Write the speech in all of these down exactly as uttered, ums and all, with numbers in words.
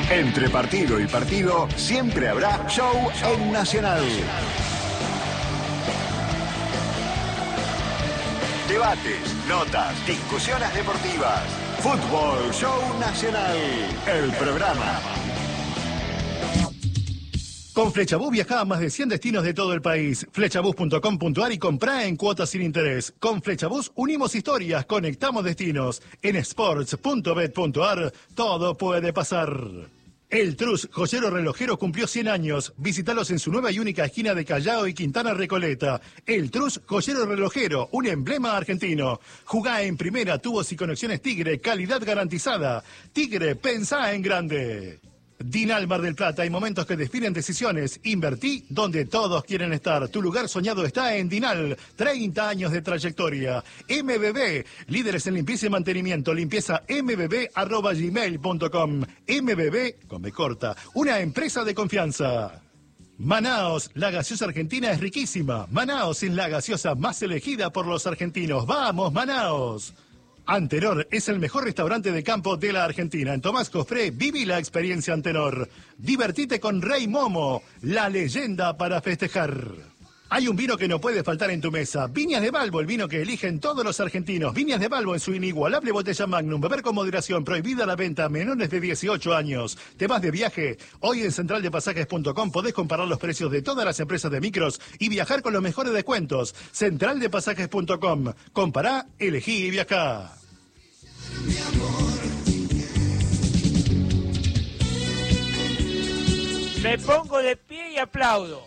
Entre partido y partido, siempre habrá show en Nacional. Debates, notas, discusiones deportivas. Fútbol Show Nacional, el programa. Con Flechabús viajá a más de cien destinos de todo el país. Flechabús punto com punto ar y comprá en cuotas sin interés. Con Flechabús unimos historias, conectamos destinos. En sports punto bet punto ar todo puede pasar. El Trus, joyero relojero, cumplió cien años. Visítalos en su nueva y única esquina de Callao y Quintana Recoleta. El Trus, joyero relojero, un emblema argentino. Jugá en primera, tubos y conexiones Tigre, calidad garantizada. Tigre, pensá en grande. Dinal Mar del Plata, hay momentos que definen decisiones. Invertí donde todos quieren estar. Tu lugar soñado está en Dinal. treinta años de trayectoria. M B B, líderes en limpieza y mantenimiento. Limpieza m b b arroba gmail punto com. M B B, con B corta, una empresa de confianza. Manaos, la gaseosa argentina es riquísima. Manaos es la gaseosa más elegida por los argentinos. ¡Vamos, Manaos! Antenor es el mejor restaurante de campo de la Argentina. En Tomás Cofré, viví la experiencia Antenor. Divertite con Rey Momo, la leyenda para festejar. Hay un vino que no puede faltar en tu mesa. Viñas de Balbo, el vino que eligen todos los argentinos. Viñas de Balbo en su inigualable botella Magnum. Beber con moderación. Prohibida la venta a menores de dieciocho años. ¿Te vas de viaje? Hoy en central de pasajes punto com podés comparar los precios de todas las empresas de micros y viajar con los mejores descuentos. central de pasajes punto com. Compará, elegí y viajá. Me pongo de pie y aplaudo.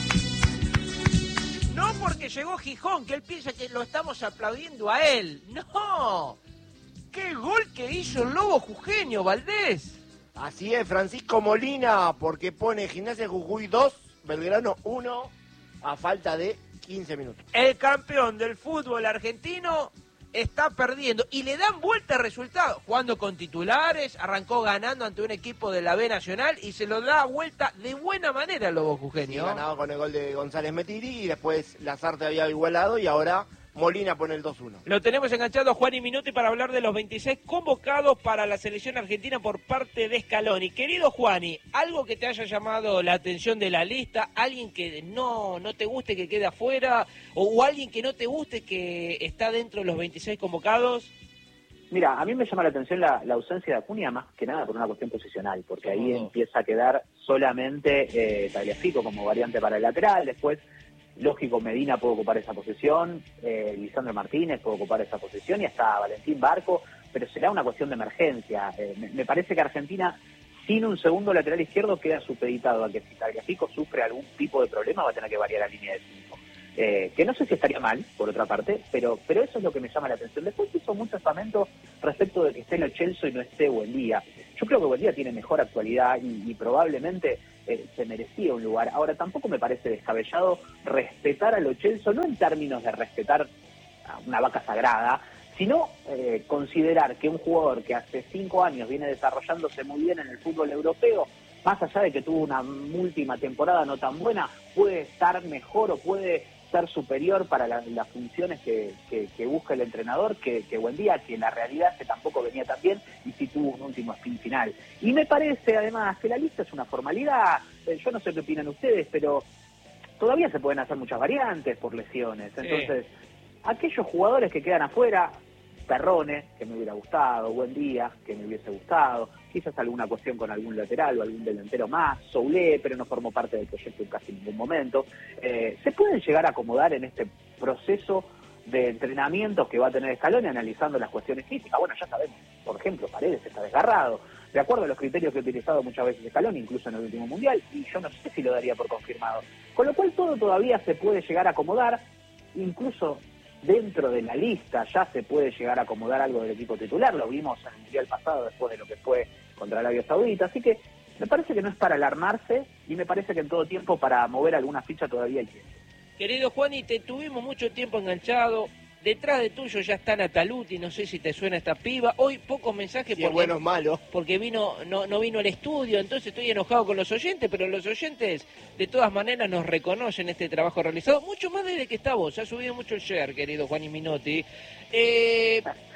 No porque llegó Gijón, que él piensa que lo estamos aplaudiendo a él. No. ¡Qué gol que hizo el Lobo Jujeño, Valdés! Así es, Francisco Molina, porque pone Gimnasia Jujuy dos, Belgrano uno, a falta de quince minutos. El campeón del fútbol argentino está perdiendo y le dan vuelta al resultado. Jugando con titulares, arrancó ganando ante un equipo de la B Nacional y se lo da vuelta de buena manera el Lobo Jujeño. Sí, ganaba con el gol de González Metiri y después Lazarte había igualado y ahora Molina pone el dos uno. Lo tenemos enganchado a Juan y Minuti para hablar de los veintiséis convocados para la selección argentina por parte de Scaloni. Querido Juani, algo que te haya llamado la atención de la lista, alguien que no, no te guste que quede afuera, o, o alguien que no te guste que está dentro de los veintiséis convocados. Mira, a mí me llama la atención la, la ausencia de Acuña, más que nada por una cuestión posicional, porque ahí Oh. empieza a quedar solamente eh, Tagliafico como variante para el lateral, después lógico, Medina puede ocupar esa posición, eh, Lisandro Martínez puede ocupar esa posición y hasta Valentín Barco, pero será una cuestión de emergencia. Eh, me, me parece que Argentina, sin un segundo lateral izquierdo, queda supeditado a que si Tagliafico sufre algún tipo de problema va a tener que variar la línea de cinco. Eh, que no sé si estaría mal, por otra parte, pero pero eso es lo que me llama la atención. Después hizo mucho estamento respecto de que esté Lo Celso y no esté Buendía. Yo creo que Buendía tiene mejor actualidad y, y probablemente eh, se merecía un lugar. Ahora, tampoco me parece descabellado respetar a Lo Celso, no en términos de respetar a una vaca sagrada, sino eh, considerar que un jugador que hace cinco años viene desarrollándose muy bien en el fútbol europeo, más allá de que tuvo una última temporada no tan buena, puede estar mejor o puede ser superior para la, las funciones que, que, que busca el entrenador que, que Buendía, que la realidad es que tampoco venía tan bien y sí tuvo un último sprint final. Y me parece además que la lista es una formalidad, eh, yo no sé qué opinan ustedes, pero todavía se pueden hacer muchas variantes por lesiones, entonces sí. Aquellos jugadores que quedan afuera, Perrone, que me hubiera gustado, Buendía, que me hubiese gustado, quizás alguna cuestión con algún lateral o algún delantero más, Soulé, pero no formó parte del proyecto en casi ningún momento. Eh, ¿Se pueden llegar a acomodar en este proceso de entrenamiento que va a tener Scaloni analizando las cuestiones físicas? Bueno, ya sabemos, por ejemplo, Paredes está desgarrado, de acuerdo a los criterios que ha utilizado muchas veces Scaloni, incluso en el último Mundial, y yo no sé si lo daría por confirmado. Con lo cual todo todavía se puede llegar a acomodar, incluso dentro de la lista ya se puede llegar a acomodar algo del equipo titular, lo vimos en el Mundial pasado después de lo que fue contra Arabia Saudita, así que me parece que no es para alarmarse y me parece que en todo tiempo para mover alguna ficha todavía hay tiempo. Querido Juan, y te tuvimos mucho tiempo enganchado. Detrás de tuyo ya está Nataluti, no sé si te suena esta piba. Hoy pocos mensajes sí, porque, buenos, malos. porque vino, no, no vino al estudio, entonces estoy enojado con los oyentes, pero los oyentes de todas maneras nos reconocen este trabajo realizado, mucho más desde que está vos, ha subido mucho el share, querido Juan y Minotti. Eh,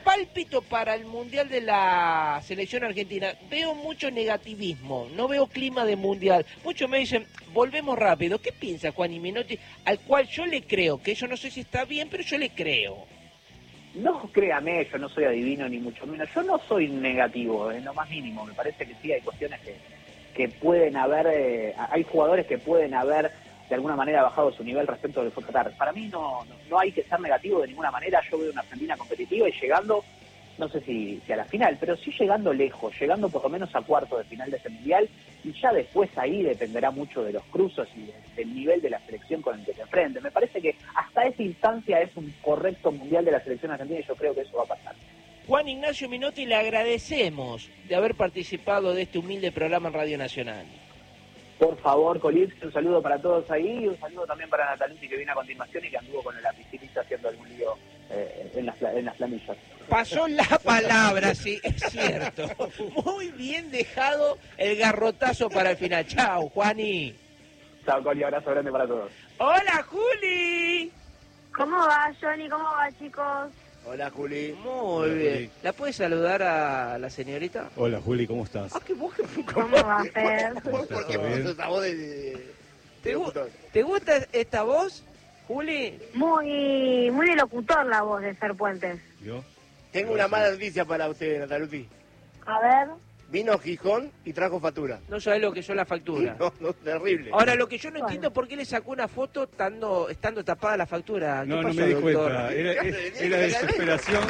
pálpito para el Mundial de la selección argentina. Veo mucho negativismo, no veo clima de Mundial. Muchos me dicen, volvemos rápido. ¿Qué piensa Juani Menotti? Al cual yo le creo, que yo no sé si está bien, pero yo le creo. No, créame, yo no soy adivino ni mucho menos. Yo no soy negativo, en lo más mínimo. Me parece que sí hay cuestiones que, que pueden haber, eh, hay jugadores que pueden haber de alguna manera bajado su nivel respecto del Qatar. Para mí no, no, no hay que ser negativo de ninguna manera. Yo veo una Argentina competitiva y llegando, no sé si, si a la final, pero sí llegando lejos, llegando por lo menos a cuarto de final de ese Mundial, y ya después ahí dependerá mucho de los cruzos y de, del nivel de la selección con el que se enfrente. Me parece que hasta esa instancia es un correcto Mundial de la selección argentina y yo creo que eso va a pasar. Juan Ignacio Menotti, le agradecemos de haber participado de este humilde programa en Radio Nacional. Por favor, Colix, un saludo para todos ahí y un saludo también para Natalucci, que viene a continuación y que anduvo con el lapicito haciendo algún lío eh, en, las, en las planillas. Pasó la palabra, sí, es cierto. Muy bien dejado el garrotazo para el final. Chao, Juani. Chao, Coli, abrazo grande para todos. Hola, Juli. ¿Cómo va, Johnny? ¿Cómo va, chicos? Hola, Juli. Muy Hola, bien. Juli. ¿La puedes saludar a la señorita? Hola, Juli, ¿cómo estás? Ah, qué voz que ¿Cómo va, Fer? ¿Cómo estás? Porque ¿Todo vos bien? sos esa voz de... de- ¿Te, de gu- locutor. ¿Te gusta esta voz, Juli? Muy, muy de locutor la voz de Fer Puentes. ¿Yo? Tengo una mala noticia para usted, Natalucci. A ver. Vino a Gijón y trajo factura. No sabés lo que son las facturas. No, no, terrible. Ahora, lo que yo no Bueno. entiendo es por qué le sacó una foto estando, estando tapada la factura. ¿Qué No, no pasó, me di doctor? cuenta. Era, es- era desesperación.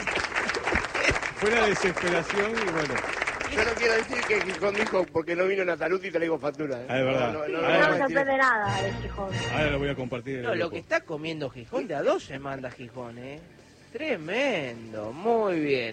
Fue la desesperación y bueno. Yo no quiero decir que Gijón dijo porque no vino Natalucci y traigo factura. ¿eh? Ah, es verdad. No, no, no, No, no, Ah, me vamos a decir sorprende nada de Gijón. Ahora lo voy a compartir. en No, el lo grupo. que está comiendo Gijón, de a dos se manda Gijón, ¿eh? Tremendo, muy bien.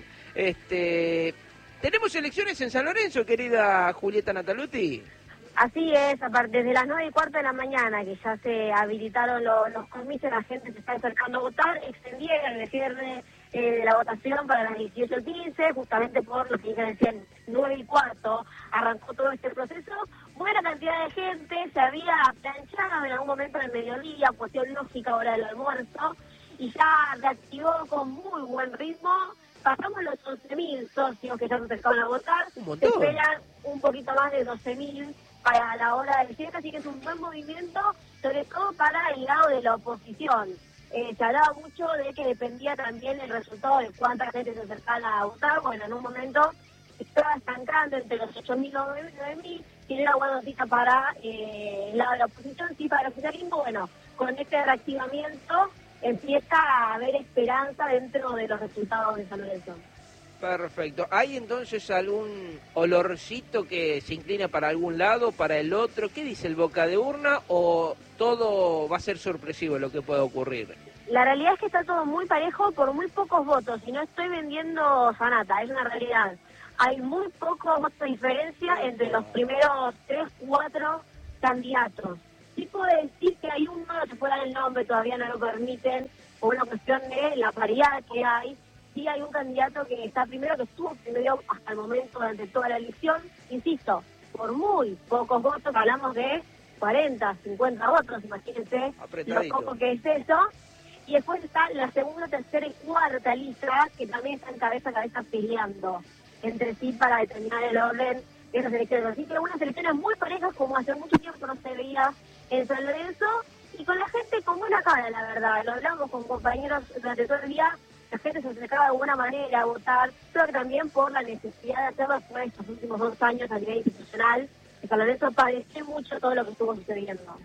Este, ¿tenemos elecciones en San Lorenzo, querida Julieta Nataluti? Así es, aparte desde las nueve y cuarto de la mañana que ya se habilitaron los, los comicios, la gente se está acercando a votar, extendieron el cierre eh, de la votación para las dieciocho quince, justamente por lo que ya decían, nueve y cuarto arrancó todo este proceso. Buena cantidad de gente, se había planchado en algún momento del mediodía, cuestión lógica hora del almuerzo, y ya reactivó con muy buen ritmo. Pasamos los once mil socios que ya se acercaron a votar, Un se montón. esperan un poquito más de doce mil para la hora del cierre, así que es un buen movimiento, sobre todo para el lado de la oposición. Eh, se hablaba mucho de que dependía también el resultado de cuánta gente se acercara a votar. Bueno, en un momento estaba estancando entre los ocho mil y nueve mil, y era una buena noticia para eh, el lado de la oposición. Sí, para el oficialismo, bueno, con este reactivamiento empieza a haber esperanza dentro de los resultados de San Lorenzo. Perfecto. ¿Hay entonces algún olorcito que se inclina para algún lado, para el otro? ¿Qué dice el boca de urna o todo va a ser sorpresivo lo que pueda ocurrir? La realidad es que está todo muy parejo por muy pocos votos, y no estoy vendiendo sanata, es una realidad. Hay muy pocos votos de diferencia entre los primeros tres, cuatro candidatos. Sí puedo decir que hay uno, se fuera el nombre, todavía no lo permiten, por una cuestión de la paridad que hay. Sí hay un candidato que está primero, que estuvo primero hasta el momento durante toda la elección, insisto, por muy pocos votos, hablamos de cuarenta, cincuenta votos, imagínense lo Apretadito. poco que es eso. Y después está la segunda, tercera y cuarta lista, que también están cabeza a cabeza peleando entre sí para determinar el orden de esas elecciones. Así que unas elecciones muy parejas, como hace mucho tiempo no se veía en San Lorenzo, y con la gente con buena cara, la verdad. Lo hablamos con compañeros durante todo el día, la gente se acercaba de buena manera a votar, pero que también por la necesidad de hacerlo después de estos últimos dos años a nivel institucional, que San Lorenzo padeció mucho todo lo que estuvo sucediendo.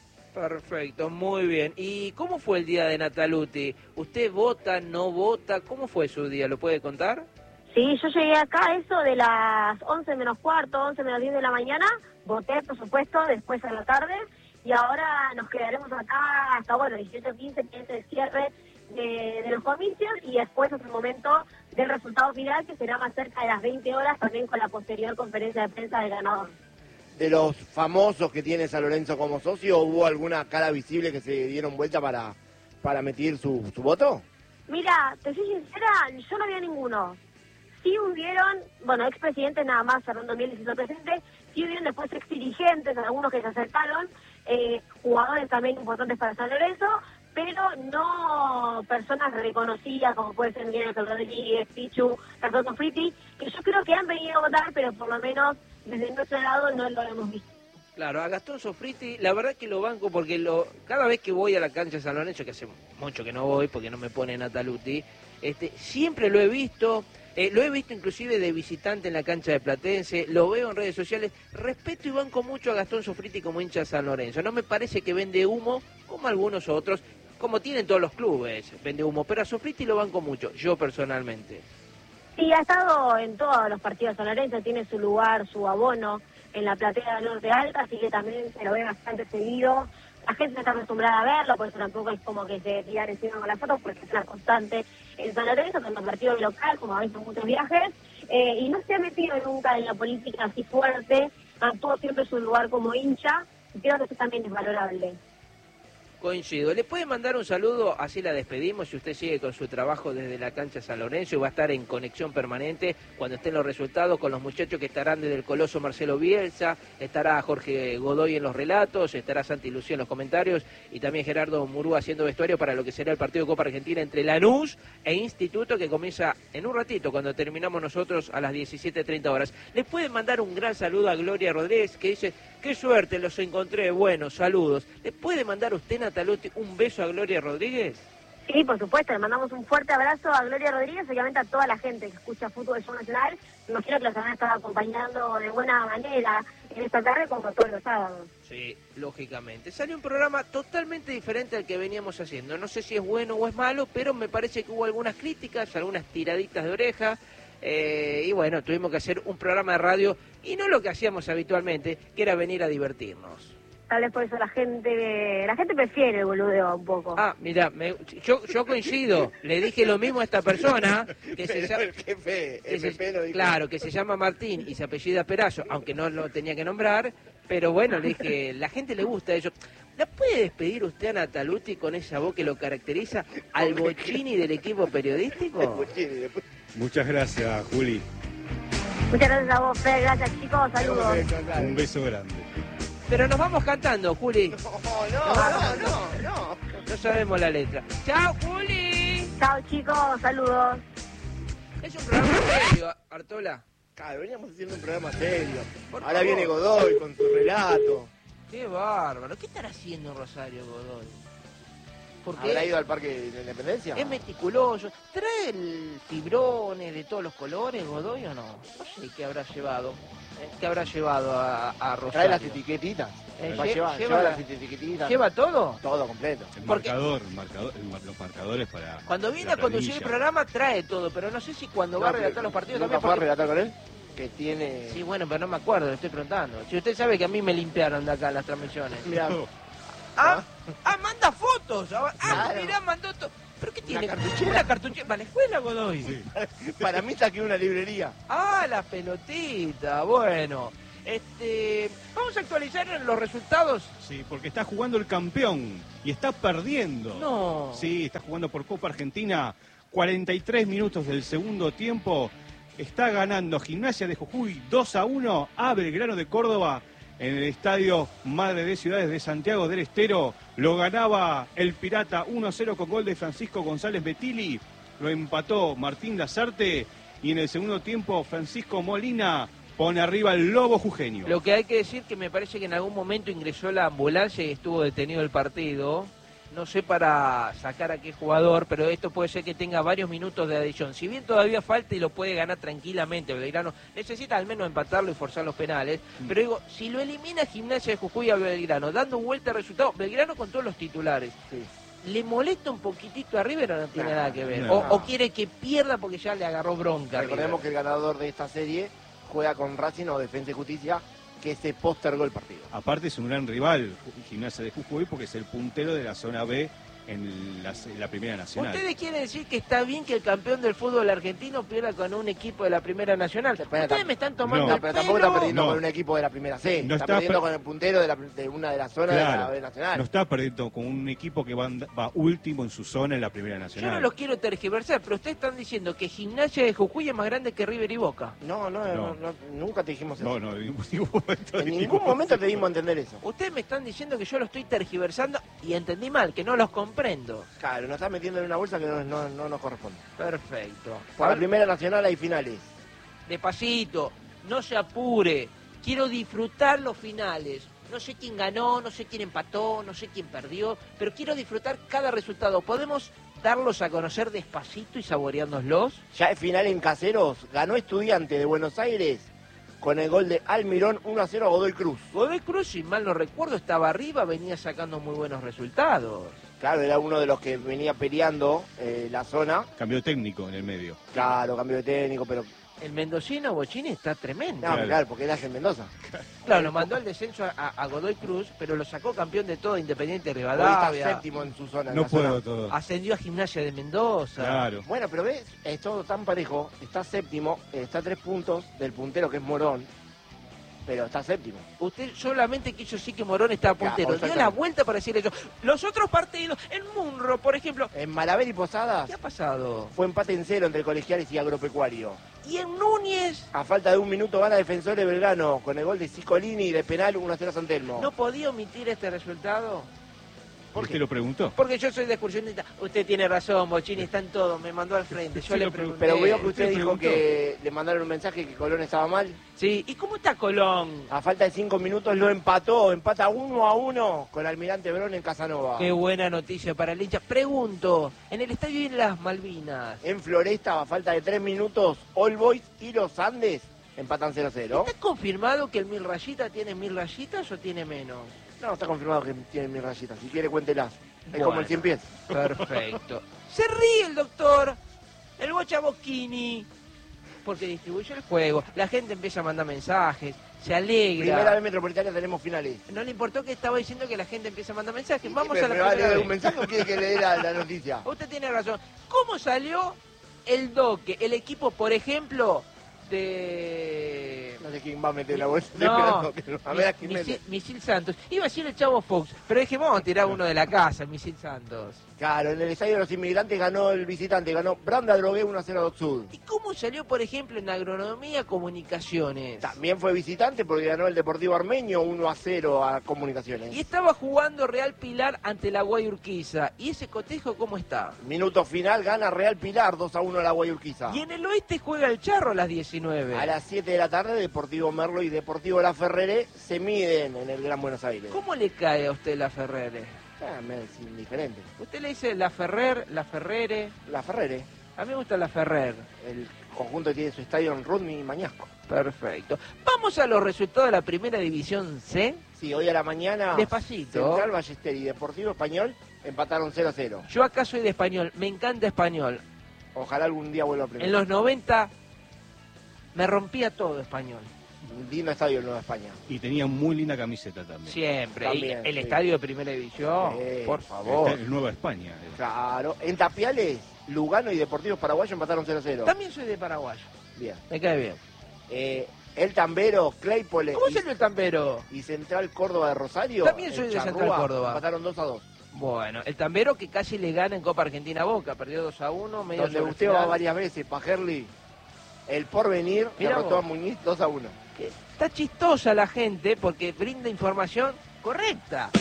Perfecto, muy bien. ¿Y cómo fue el día de Nataluti? ¿Usted vota, no vota? ¿Cómo fue su día? ¿Lo puede contar? Sí, yo llegué acá a eso de las once menos cuarto, once menos diez de la mañana, voté, por supuesto, después a la tarde, y ahora nos quedaremos acá hasta, bueno, dieciocho quince, que es el cierre de, de los comicios, y después es el momento del resultado final, que será más cerca de las veinte horas, también con la posterior conferencia de prensa del ganador. De los famosos que tiene San Lorenzo como socio, ¿hubo alguna cara visible que se dieron vuelta para, para emitir su, su voto? Mira, te soy sincera, yo no vi ninguno. Sí hubieron, bueno, expresidentes nada más, Fernando Mieles hizo presente, sí hubieron después exdirigentes, algunos que se acercaron, eh, jugadores también importantes para San Lorenzo, pero no personas reconocidas como puede ser Miguel Rodríguez, Pichu, Gastón Fritti, que yo creo que han venido a votar, pero por lo menos desde nuestro lado no lo hemos visto. Claro, a Gastón Sofriti, la verdad que lo banco porque lo cada vez que voy a la cancha de San Lorenzo, que hace mucho que no voy porque no me pone Nataluti, este, siempre lo he visto, eh, lo he visto inclusive de visitante en la cancha de Platense, lo veo en redes sociales, respeto y banco mucho a Gastón Sofriti como hincha de San Lorenzo, no me parece que vende humo como algunos otros, como tienen todos los clubes, vende humo, pero a Sofriti lo banco mucho, yo personalmente. Sí, ha estado en todos los partidos de San Lorenzo, tiene su lugar, su abono en la platea del Norte Alta, así que también se lo ve bastante seguido. La gente no está acostumbrada a verlo, por eso tampoco es como que se tiran encima con las fotos, porque es una constante en San Lorenzo, tanto en partidos local como ha visto muchos viajes, eh, y no se ha metido nunca en la política así fuerte, actuó siempre su lugar como hincha, y creo que eso también es valorable. Coincido. ¿Le puede mandar un saludo? Así la despedimos. Si usted sigue con su trabajo desde la cancha San Lorenzo y va a estar en conexión permanente cuando estén los resultados con los muchachos que estarán desde el Coloso Marcelo Bielsa, estará Jorge Godoy en los relatos, estará Santi Lucía en los comentarios y también Gerardo Murúa haciendo vestuario para lo que será el partido de Copa Argentina entre Lanús e Instituto, que comienza en un ratito cuando terminamos nosotros a las diecisiete treinta horas. ¿Le puede mandar un gran saludo a Gloria Rodríguez, que dice: qué suerte, los encontré, buenos saludos? ¿Le puede mandar usted, Nataluti, un beso a Gloria Rodríguez? Sí, por supuesto, le mandamos un fuerte abrazo a Gloria Rodríguez y obviamente a toda la gente que escucha Fútbol Show Nacional. Me imagino que los van a estar acompañando de buena manera en esta tarde como todos los sábados. Sí, lógicamente. Sale un programa totalmente diferente al que veníamos haciendo. No sé si es bueno o es malo, pero me parece que hubo algunas críticas, algunas tiraditas de oreja. Eh, y bueno, tuvimos que hacer un programa de radio y no lo que hacíamos habitualmente, que era venir a divertirnos. Tal vez por eso la gente la gente prefiere el boludeo un poco. Ah, mira, me, yo yo coincido. Le dije lo mismo a esta persona que se llama, el jefe, que M P se, lo dijo. claro, que se llama Martín y se apellida Perazo, aunque no lo tenía que nombrar, pero bueno, le dije, la gente le gusta eso. ¿La puede despedir usted a Nataluti con esa voz que lo caracteriza al Bocchini del equipo periodístico? Muchas gracias, Juli. Muchas gracias a vos, Fer, gracias chicos, saludos. Un beso grande. Pero nos vamos cantando, Juli. No, no, no, no, no. No sabemos la letra. ¡Chao, Juli! Chao chicos, saludos. Es un programa serio, Artola. Claro, veníamos haciendo un programa serio. Por Ahora favor. viene Godoy con su relato. Qué bárbaro. ¿Qué estará haciendo Rosario Godoy? Porque ¿Habrá ido al Parque de la Independencia? es meticuloso. ¿Trae el fibrones de todos los colores, Godoy, o no? No sé qué habrá llevado. ¿eh? ¿Qué habrá llevado a, a Rosario? Trae las etiquetitas. Eh, Va a lle- llevar, lleva lleva la- las etiquetitas. ¿Lleva todo? Todo completo. El Porque- marcador, marcador el mar- los marcadores para. Cuando viene la a conducir el planilla. programa trae todo, pero no sé si cuando va a relatar los partidos ¿Nunca también. fue a porque- relatar con él? Que tiene... Sí, bueno, pero no me acuerdo, le estoy preguntando. Si usted sabe que a mí me limpiaron de acá las transmisiones. Mirá, Ah, ah, manda fotos. Ah, Claro. mirá, mandó todo. ¿Pero qué tiene? cartuchera. Una cartuchera. ¿Va a la escuela, Godoy? Sí. para mí está aquí una librería. Ah, la pelotita. Bueno, este, vamos a actualizar los resultados. Sí, porque está jugando el campeón y está perdiendo. No. Sí, está jugando por Copa Argentina. cuarenta y tres minutos del segundo tiempo. Está ganando Gimnasia de Jujuy dos a uno a Belgrano de Córdoba en el estadio Madre de Ciudades de Santiago del Estero. Lo ganaba el Pirata uno a cero con gol de Francisco González Betili. Lo empató Martín Lazarte y en el segundo tiempo Francisco Molina pone arriba el Lobo Jujeño. Lo que hay que decir que me parece que en algún momento ingresó la ambulancia y estuvo detenido el partido. No sé para sacar a qué jugador, pero esto puede ser que tenga varios minutos de adición. Si bien todavía falta y lo puede ganar tranquilamente, Belgrano necesita al menos empatarlo y forzar los penales. Pero digo, si lo elimina Gimnasia de Jujuy a Belgrano, dando vuelta al resultado, Belgrano con todos los titulares, Sí. ¿le molesta un poquitito a River o no tiene No, nada que ver? no. O, o quiere que pierda porque ya le agarró bronca a Recordemos que River? el ganador de esta serie juega con Racing o Defensa y Justicia, que se postergó el partido. Aparte es un gran rival, Gimnasia de Jujuy, porque es el puntero de la zona B en la, en la Primera Nacional. ¿Ustedes quieren decir que está bien que el campeón del fútbol argentino pierda con un equipo de la Primera Nacional? Pero Ustedes tam- me están tomando No, el pero tampoco está pelo. perdiendo No. con un equipo de la Primera C. No está, está perdiendo per- con el puntero de, la- de una de las zonas de la Claro, B Nacional. no está perdiendo con un equipo que va, and- va último en su zona en la Primera Yo Nacional. no los quiero tergiversar, pero ustedes están diciendo que Gimnasia de Jujuy es más grande que River y Boca. No, no, no, No. no, nunca te dijimos eso. No, no, en ningún momento en dijimos ningún momento te eso. dimos a entender eso. Ustedes me están diciendo que yo lo estoy tergiversando y entendí mal, que no los compré. comprendo. Claro, nos está metiendo en una bolsa que no, no, no nos corresponde. Perfecto. Por la Primera Nacional hay finales. Despacito, no se apure. Quiero disfrutar los finales. No sé quién ganó, no sé quién empató, no sé quién perdió, pero quiero disfrutar cada resultado. ¿Podemos darlos a conocer despacito y saboreándolos? Ya es final en Caseros, ganó Estudiante de Buenos Aires con el gol de Almirón uno a cero a Godoy Cruz. Godoy Cruz, si mal no recuerdo, estaba arriba, venía sacando muy buenos resultados. Claro, era uno de los que venía peleando eh, la zona. Cambio técnico en el medio. Claro, cambio de técnico, pero... El mendocino Bochini está tremendo. No, claro, claro porque él hace en Mendoza. Claro, lo mandó al descenso a, a Godoy Cruz, pero lo sacó campeón de todo Independiente Hoy Rivadavia. está séptimo en su zona. en No la puedo zona. todo. Ascendió a Gimnasia de Mendoza. Claro. Bueno, pero ves, es todo tan parejo. Está séptimo, está a tres puntos del puntero que es Morón, pero está séptimo. Usted solamente quiso decir que Morón estaba puntero. Claro, Dio exactamente. la vuelta para decir eso. Los otros partidos, en Munro, por ejemplo, En Malaver y Posadas ¿qué ha pasado? fue empate en cero entre Colegiales y Agropecuario. Y en Núñez A falta de un minuto gana Defensores Belgrano con el gol de Cicolini y de penal uno a cero a San Telmo. no podía omitir este resultado. ¿Por ¿Usted qué? lo preguntó? Porque yo soy de excursionista. Usted tiene razón, Bochini, está en todo. Me mandó al frente. Yo Sí, le lo pregunté. Pero veo que usted ¿Usted dijo preguntó? que le mandaron un mensaje que Colón estaba mal. Sí. ¿Y cómo está Colón? A falta de cinco minutos lo empató, empata uno a uno con Almirante Brón en Casanova. Qué buena noticia para el hincha. Pregunto, en el estadio de las Malvinas, En Floresta, a falta de tres minutos, All Boys y los Andes empatan cero a cero. ¿está confirmado que el Mil Rayita tiene mil rayitas o tiene menos? No, está confirmado que tiene mil rayitas. Si quiere, cuéntelas. Es Bueno. como el cien pies. Perfecto. Se ríe el doctor, el Bocha Bocchini, porque distribuye el juego. La gente empieza a mandar mensajes, se alegra. Primera vez metropolitana tenemos finales. No le importó que estaba diciendo que la gente empieza a mandar mensajes. Vamos ¿Me- a la me va a primera leer vez. un mensaje o quiere que le dé la, la noticia? Usted tiene razón. ¿Cómo salió el doque, el equipo, por ejemplo, de... No sé quién va a meter la bolsa. Estoy No, esperando que lo- a ver a quién Misil, mete. Misil Santos. Iba a decir el Chavo Fox, pero dije, vamos a tirar uno de la casa, el Misil Santos. Claro, en el estadio de los inmigrantes ganó el visitante, ganó Branda Drogué uno a cero a Doc Sud. ¿Y cómo salió, por ejemplo, en agronomía comunicaciones? También fue visitante porque ganó el Deportivo Armenio uno a cero a Comunicaciones. Y estaba jugando Real Pilar ante la Guayurquiza. ¿Y ese cotejo cómo está? Minuto final gana Real Pilar dos a uno a la Guayurquiza. Y en el oeste juega el Charro a las diecinueve. A las siete de la tarde, Deportivo Merlo y Deportivo La Ferrere se miden en el Gran Buenos Aires. ¿Cómo le cae a usted la Ferrere? Ah, me es indiferente. Usted le dice la Ferrer, la Ferrere. La Ferrere, A mí me gusta la Ferrer. el conjunto que tiene su estadio en Rudney y Mañasco. Perfecto. Vamos a los resultados de la Primera División C. Sí, hoy a la mañana, Despacito. Central Ballester y Deportivo Español empataron cero a cero. Yo acá soy de Español, me encanta Español. Ojalá algún día vuelva a En aprender. los noventa me rompía todo Español. Un lindo estadio en Nueva España. Y tenía muy linda camiseta también. Siempre. Y También, el sí. estadio de Primera División, Sí. por favor. Está en Nueva España. eh. Claro. En Tapiales, Lugano y Deportivo Paraguayo empataron cero a cero. También soy de Paraguay. Bien. Me cae bien. Eh, el Tambero, Claypole ¿Cómo y, salió el Tampero? y Central Córdoba de Rosario. También soy en de Central Charrúa, Córdoba. Empataron dos a dos. Bueno, el Tambero que casi le gana en Copa Argentina a Boca, perdió dos a uno, medio Donde sobre usted final. va varias veces, Pajerli. El Porvenir Mirá derrotó vos. a Muñiz dos a uno. Que Está chistosa la gente porque brinda información correcta.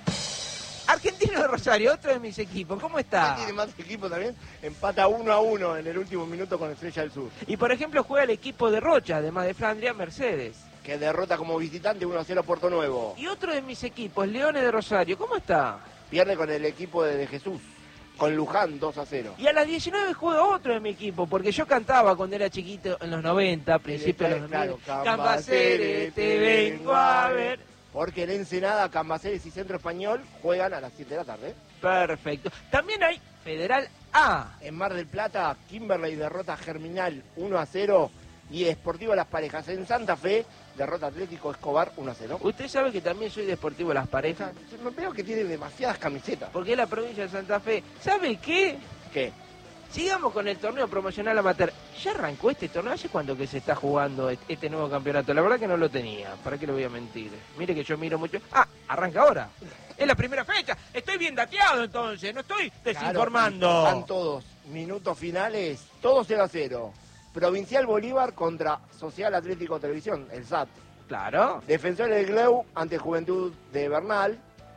Argentino de Rosario, otro de mis equipos, ¿cómo está? Tiene más equipo también. Empata uno a uno en el último minuto con Estrella del Sur. Y por ejemplo juega el equipo de Rocha, además de Flandria, Mercedes. Que derrota como visitante uno a cero a Puerto Nuevo. Y otro de mis equipos, Leones de Rosario, ¿cómo está? Pierde con el equipo de, de Jesús. Con Luján dos a cero. Y a las diecinueve juega otro de mi equipo, porque yo cantaba cuando era chiquito en los noventa, a principios de los Claro, noventa. Cambaceres, te vengo a ver. Porque en Ensenada, Cambaceres y Centro Español juegan a las siete de la tarde. Perfecto. También hay Federal A. En Mar del Plata, Kimberley derrota a Germinal uno a cero. Y Sportivo Las Parejas en Santa Fe, derrota Atlético Escobar uno a cero. Usted sabe que también soy deportivo de Las Parejas, Me veo que tiene demasiadas camisetas. porque es la provincia de Santa Fe. ¿Sabe qué? ¿Qué? Sigamos con el torneo promocional amateur. ¿Ya arrancó este torneo? ¿Hace cuándo que se está jugando et- este nuevo campeonato? La verdad que no lo tenía. ¿Para qué le voy a mentir? Mire que yo miro mucho. Ah, arranca ahora. Es la primera fecha. Estoy bien dateado entonces. No estoy desinformando. Claro, están todos. Minutos finales, todos cero a cero. Provincial Bolívar contra Social Atlético Televisión, el S A T. Claro. Defensores del Gleu ante Juventud de Bernal.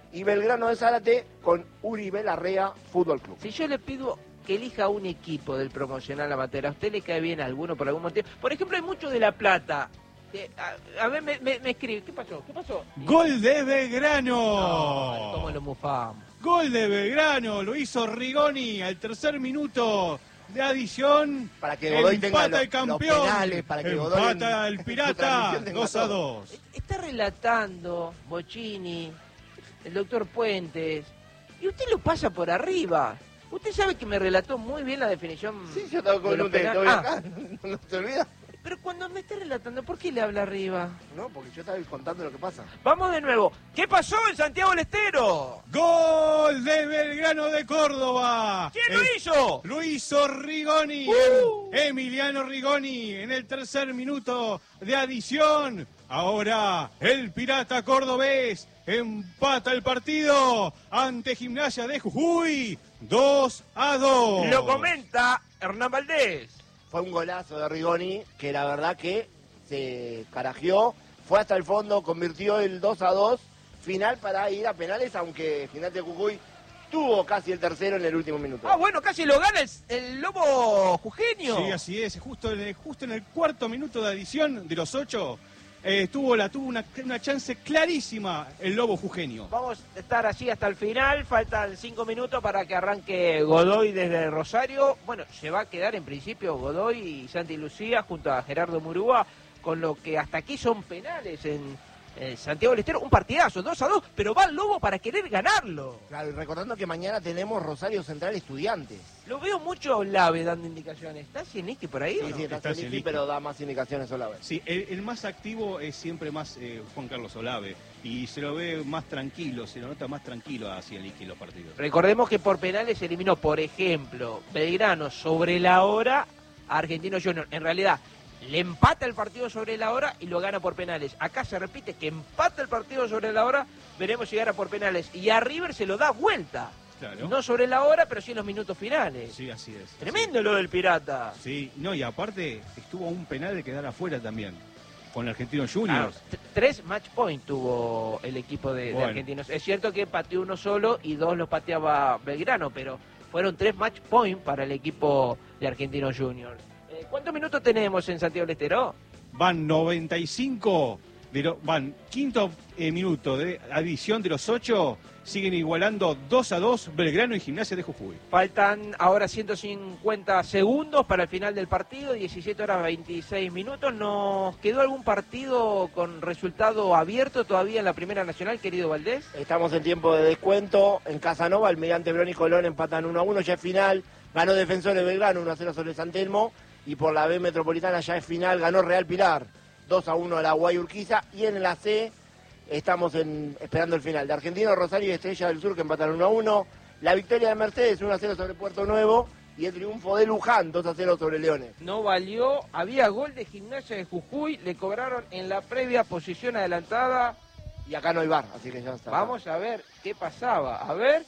y Belgrano de Zárate con Uribe Larrea Fútbol Club. Si yo le pido que elija un equipo del promocional amateur, ¿a usted le cae bien alguno por algún motivo? Por ejemplo, hay mucho de La Plata. Eh, a, a ver, me, me, me escribe. ¿Qué pasó? ¿Qué pasó? ¡Gol de Belgrano! No, ¿cómo lo mufamos? Gol de Belgrano, lo hizo Rigoni al tercer minuto de adición. Para que Godoy tenga empata lo- el campeón. los penales, para que Godoy empata en- el en Pirata su transmisión tenga dos a todo. dos. Está relatando Bocchini, el doctor Puentes, y usted lo pasa por arriba. Usted sabe que me relató muy bien la definición. Sí, yo estaba de con los un dedo penales. acá, no, no te olvidas. Pero cuando me esté relatando, ¿por qué le habla arriba? No, porque yo estaba contando lo que pasa. Vamos de nuevo. ¿Qué pasó en Santiago del Estero? Gol de Belgrano de Córdoba. ¿Quién lo El- hizo? Lo hizo Rigoni, Uh. Emiliano Rigoni, en el tercer minuto de adición. Ahora el Pirata Cordobés empata el partido ante Gimnasia de Jujuy, dos a dos. Lo comenta Hernán Valdés. Fue un golazo de Rigoni, que la verdad que se carajeó, fue hasta el fondo, convirtió el dos a dos, final para ir a penales, aunque Gimnasia de Jujuy tuvo casi el tercero en el último minuto. Ah, bueno, casi lo gana el, el Lobo Jujeño. Sí, así es, justo en el, justo en el cuarto minuto de adición de los ocho, eh, tuvo, la, tuvo una, una chance clarísima el Lobo Jujeño. Vamos a estar así hasta el final, faltan cinco minutos para que arranque Godoy desde Rosario. Bueno, se va a quedar en principio Godoy y Santi Lucía junto a Gerardo Murúa, con lo que hasta aquí son penales en eh, Santiago del Estero. Un partidazo, dos a dos, pero va el Lobo para querer ganarlo. Claro, y recordando que mañana tenemos Rosario Central Estudiantes. Lo veo mucho a Olave dando indicaciones. ¿Está Cienique por ahí? Sí, o no? sí, está Está Zelinsky, Zelinsky. pero da más indicaciones sola vez. Sí, el, el más activo es siempre más eh, Juan Carlos Olave y se lo ve más tranquilo, se lo nota más tranquilo hacia el en los partidos. Recordemos que por penales se eliminó, por ejemplo, Belgrano sobre la hora a Argentinos Juniors. En realidad, le empata el partido sobre la hora y lo gana por penales. Acá se repite que empata el partido sobre la hora, veremos si gana por penales. Y a River se lo da vuelta. Claro. No sobre la hora, pero sí en los minutos finales. Sí, así es. Tremendo lo del Pirata. Sí, no, y aparte estuvo a un penal de quedar afuera también, con el Argentinos Ah, Juniors. t- tres match point tuvo el equipo de, de Bueno. Argentinos. Es cierto que pateó uno solo y dos los pateaba Belgrano, pero fueron tres match point para el equipo de Argentinos Juniors. Eh, ¿Cuántos minutos tenemos en Santiago del Estero? Van noventa y cinco, de lo- van quinto eh, minuto de adición de los ocho, siguen igualando dos a dos Belgrano y Gimnasia de Jujuy. Faltan ahora ciento cincuenta segundos para el final del partido, diecisiete horas veintiséis minutos. ¿Nos quedó algún partido con resultado abierto todavía en la Primera Nacional, querido Valdés? Estamos en tiempo de descuento. En Casanova, Almirante Brown y Colón empatan uno a uno, ya es final. Ganó Defensores Belgrano uno a cero sobre San Telmo. Y por la B Metropolitana ya es final, ganó Real Pilar dos a uno a la Guay Urquiza. Y en la C estamos en, esperando el final de Argentino, Rosario y Estrella del Sur, que empatan uno a uno. La victoria de Mercedes uno a cero sobre Puerto Nuevo. Y el triunfo de Luján dos a cero sobre Leones. No valió, había gol de Gimnasia de Jujuy, le cobraron en la previa posición adelantada. Y acá no hay bar, así que ya está. Vamos a ver qué pasaba. A ver.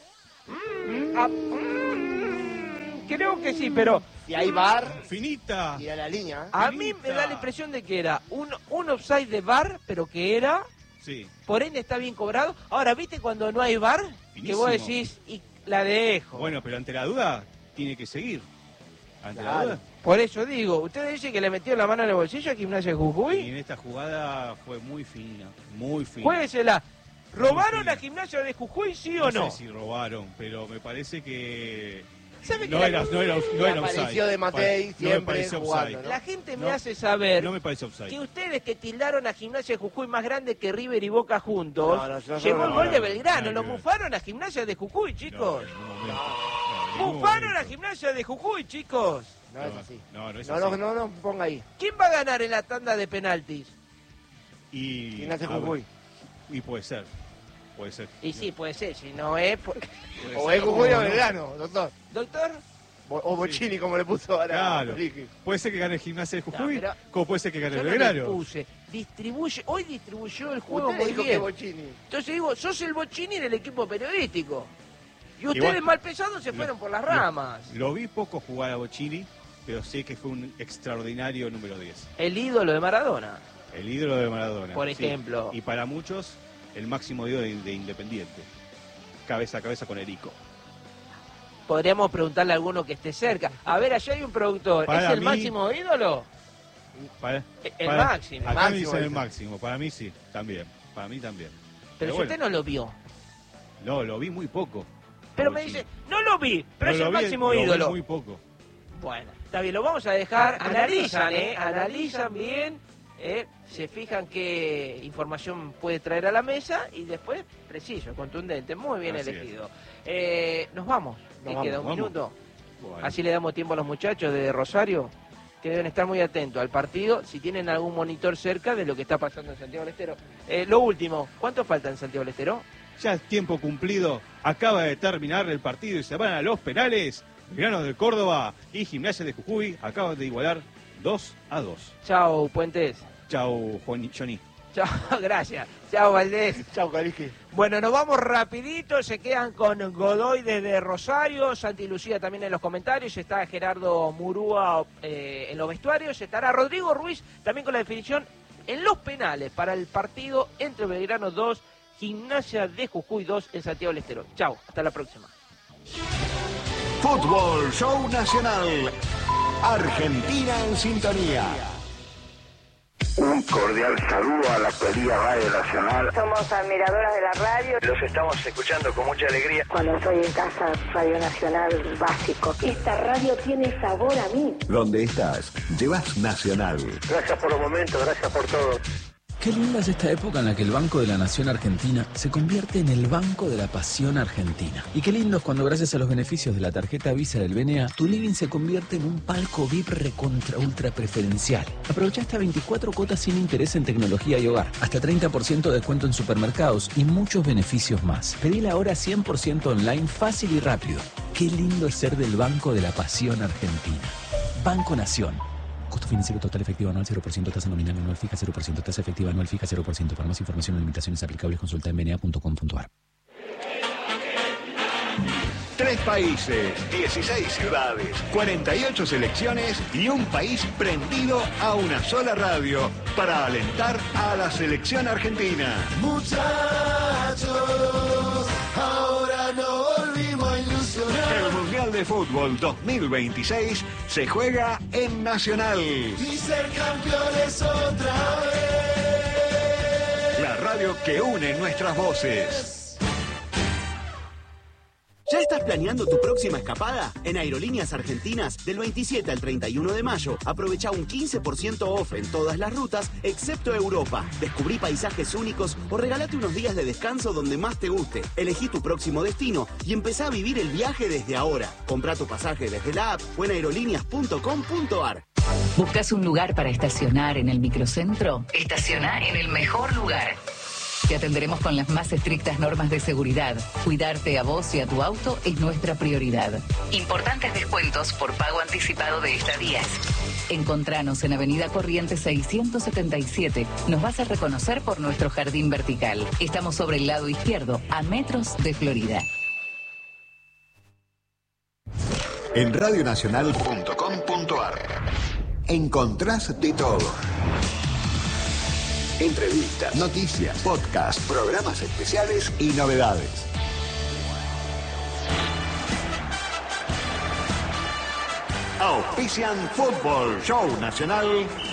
Mm, ah, mm, creo que sí, pero Si hay bar, Finita. tira la línea. ¿eh? a mí me da la impresión de que era un, un offside de V A R, pero que era, Sí. por ende está bien cobrado. Ahora, ¿viste cuando no hay V A R? Que Finísimo. vos decís, y la dejo. Bueno, pero ante la duda tiene que seguir. Ante la Claro. duda. Por eso digo, ¿ustedes dicen que le metió la mano en el bolsillo a Gimnasia de Y Jujuy? en esta jugada fue muy fina, muy fina. Juéguesela. ¿Robaron fina. a Gimnasia de Jujuy, sí o no? sé si robaron, pero me parece que ¿Sabe que no la- era, no era, no era offside. apareció de Matei No me siempre pareció jugando, offside. ¿no? La gente me No, hace saber No me parece offside. que ustedes que tildaron a Gimnasia de Jujuy más grande que River y Boca juntos, No, no, yo- yo llegó no, el gol no, de no, Belgrano, nada lo que ver. bufaron a Gimnasia de Jujuy, No, chicos. en ningún momento. No, en ningún Bufaron a momento. Gimnasia de Jujuy, chicos. No es así. No, no es No, así. no, no, no, ponga ahí. ¿Quién va a ganar en la tanda de penaltis? Y, Gimnasia a ver, Jujuy. Y puede ser. Puede ser. Y sí, puede ser, si no es... pu- Puede O ser. es Jujuy o no? Belgrano, doctor. Doctor, O, o Bocchini, como le puso ahora. Claro. Ricky. Puede ser que gane el Gimnasia de Jujuy, No, pero- como puede ser que gane yo el no le Belgrano. puse, distribuye, hoy distribuyó el juego Usted muy dijo que bien. Bocchini. Entonces digo, sos el Bocchini del equipo periodístico. Y ustedes Igual- mal pesados se fueron Lo- por las lo- ramas. Lo vi poco jugar a Bocchini, pero sé que fue un extraordinario número diez. El ídolo de Maradona. El ídolo de Maradona. Por sí. ejemplo. Y para muchos, el máximo ídolo de, de Independiente. cabeza a cabeza con Erico. Podríamos preguntarle a alguno que esté cerca. A ver, allá hay un productor. Para ¿Es el mí- máximo ídolo? Para, El para- máximo. Acá Máximo, me dicen el dice. máximo. Para mí sí, también. Para mí también. Pero, Pero si bueno. usted no lo vio. No, lo vi muy poco. Pero me Muy dice, no lo vi, pero No, es lo el vi- máximo lo vi ídolo. muy poco. Bueno, está bien, lo vamos a dejar. Analizan, ¿eh? Analizan bien, ¿eh? Se fijan qué información puede traer a la mesa y después, preciso, contundente, muy bien Así elegido. Eh, nos vamos, Nos ¿le queda vamos, un vamos. minuto? Bueno. Así le damos tiempo a los muchachos de Rosario, que deben estar muy atentos al partido, si tienen algún monitor cerca de lo que está pasando en Santiago del Estero. Eh, lo último, ¿cuánto falta en Santiago del Estero? Ya es tiempo cumplido. Acaba de terminar el partido y se van a los penales. Belgrano de Córdoba y Gimnasia de Jujuy acaban de igualar dos a dos. Chao, Puentes. Chau, Juan- Johnny. Chao, gracias. Chao, Valdés. Chao, Calixi. Bueno, nos vamos rapidito, se quedan con Godoy desde Rosario, Santi Lucía también en los comentarios, está Gerardo Murúa eh, en los vestuarios, estará Rodrigo Ruiz también con la definición en los penales para el partido entre Belgrano dos, Gimnasia de Jujuy dos en Santiago del Estero. Chao, hasta la próxima. Fútbol Show Nacional. Argentina en sintonía. Un cordial saludo a la querida Radio Nacional. Somos admiradoras de la radio. Los estamos escuchando con mucha alegría. Cuando estoy en casa, Radio Nacional básico. Esta radio tiene sabor a mí. Donde estás, llevas Nacional. Gracias por los momentos, gracias por todo. Qué linda es esta época en la que el Banco de la Nación Argentina se convierte en el Banco de la Pasión Argentina. Y qué lindo es cuando gracias a los beneficios de la tarjeta Visa del B N A, tu living se convierte en un palco V I P recontra ultra preferencial. Aprovecha hasta veinticuatro cuotas sin interés en tecnología y hogar, hasta treinta por ciento de descuento en supermercados y muchos beneficios más. Pedila ahora cien por ciento online, fácil y rápido. Qué lindo es ser del Banco de la Pasión Argentina. Banco Nación. Costo financiero total efectivo anual cero por ciento, tasa nominal anual fija cero por ciento, tasa efectiva anual fija cero por ciento. Para más información o limitaciones aplicables consulta en b n a punto com punto a r. Tres países, dieciséis ciudades, cuarenta y ocho selecciones y un país prendido a una sola radio para alentar a la selección argentina. Muchachos, ahora no volvimos a ilusionar. El Mundial de Fútbol dos mil veintiséis se juega en Nacional. Y ser campeones otra vez. La radio que une nuestras voces. ¿Ya estás planeando tu próxima escapada? En Aerolíneas Argentinas, del veintisiete al treinta y uno de mayo, aprovecha un quince por ciento off en todas las rutas, excepto Europa. Descubrí paisajes únicos o regalate unos días de descanso donde más te guste. Elegí tu próximo destino y empezá a vivir el viaje desde ahora. Comprá tu pasaje desde la app o en aerolíneas punto com punto a r. ¿Buscas un lugar para estacionar en el microcentro? Estaciona en el mejor lugar. Te atenderemos con las más estrictas normas de seguridad. Cuidarte a vos y a tu auto es nuestra prioridad. Importantes descuentos por pago anticipado de estadías. Encontranos en Avenida Corrientes seiscientos setenta y siete. Nos vas a reconocer por nuestro jardín vertical. Estamos sobre el lado izquierdo, a metros de Florida. En radionacional punto com punto a r encontrás de todo. Entrevistas, noticias, podcasts, programas especiales y novedades. Auspician Fútbol Show Nacional